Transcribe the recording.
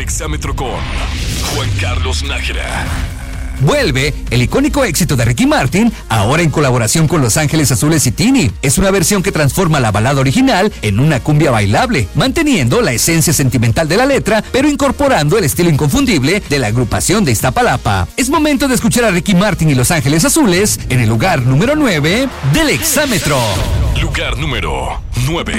El exámetro con Juan Carlos Nájera. Vuelve el icónico éxito de Ricky Martin, ahora en colaboración con Los Ángeles Azules y Tini. Es una versión que transforma la balada original en una cumbia bailable, manteniendo la esencia sentimental de la letra, pero incorporando el estilo inconfundible de la agrupación de Iztapalapa. Es momento de escuchar a Ricky Martin y Los Ángeles Azules en el lugar número 9 del exámetro. Lugar número 9.